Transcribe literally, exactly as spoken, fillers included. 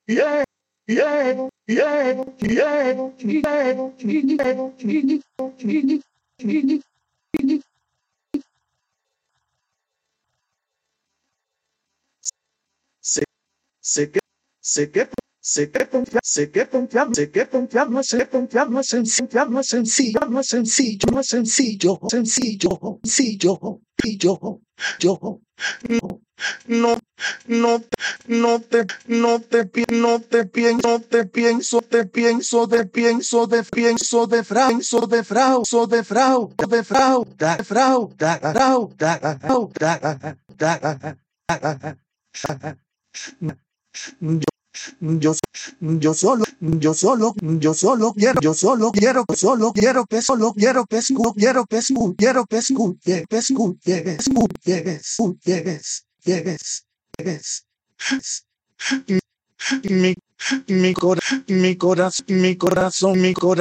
yeah, yeah, yeah, yeah, yeah. Sé, sé que, sé que, sé que confiar, sé que confiar, sé que confiar, no sé confiar, no es sencillo, no es sencillo, no es sencillo, no es sencillo, sencillo, sencillo, y yo, yo, no, no, no, no te, no te, pi- no te pienso, no te pienso, te pienso, de pienso, de pienso, de frauso, de frauso, de frau, de frau, da, frau, da, frau, da, frau, da, da, da, yo, yo solo, yo solo, yo solo quiero, yo solo quiero, solo quiero que solo quiero que escu, quiero que escu, quiero que escuche, que escuche, que escuche, que escuche, que escuche, mi, mi, cora, mi corazón, mi corazón, mi corazón.